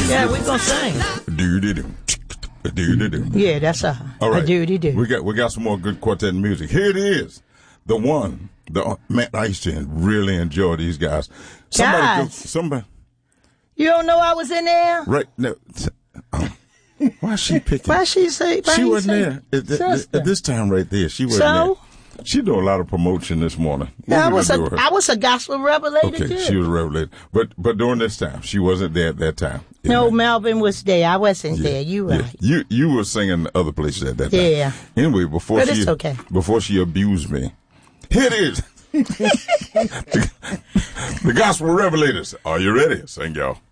Yeah, we're gonna sing. Yeah, that's All right. a do. We got some more good quartet music. Here it is. The one. Man, I used to really enjoy these guys. Somebody. You don't know I was in there? Right. No. Why is she picking? Why she say? She wasn't there at this time right there. She wasn't there. She doing a lot of promotion this morning. Yeah, I was a gospel revelator okay, too. She was a revelator. But during this time, she wasn't there at that time. No, Melvin was there. I wasn't there. You right. You were singing other places at that time. Yeah. Anyway, before she abused me, here it is. The Gospel Revelators. Are you ready? Sing, y'all.